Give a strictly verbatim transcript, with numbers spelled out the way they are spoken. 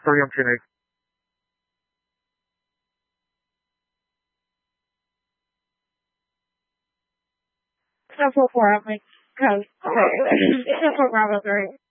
Sorry, I'm finished. Simple for me, because it's a problem.